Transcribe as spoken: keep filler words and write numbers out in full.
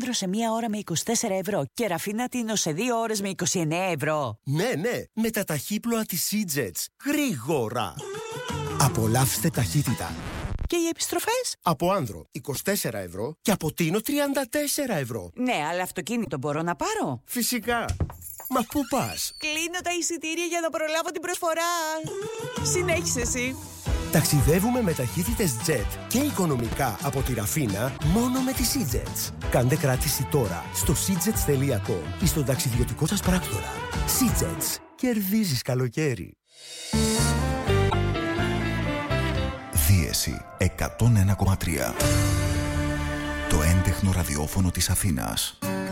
Άνδρο σε μία ώρα με είκοσι τέσσερα ευρώ και Ραφινάτινο σε δύο ώρες με είκοσι εννέα ευρώ. Ναι, ναι, με τα ταχύπλοα της Seajets. Γρήγορα! Απολαύστε ταχύτητα. Και οι επιστροφές? Από Άνδρο είκοσι τέσσερα ευρώ και από Τίνο τριάντα τέσσερα ευρώ. Ναι, αλλά αυτοκίνητο μπορώ να πάρω? Φυσικά. Μα πού πας? Κλείνω τα εισιτήρια για να προλάβω την προσφορά. Συνέχισε εσύ. Ταξιδεύουμε με ταχύτητες jet και οικονομικά από τη Ραφίνα μόνο με τη Seajets. Κάντε κράτηση τώρα στο seajets τελεία com ή στον ταξιδιωτικό σας πράκτορα. Seajets. Κερδίζεις καλοκαίρι. Δίεση εκατόν ένα κόμμα τρία. Το έντεχνο ραδιόφωνο της Αθήνας.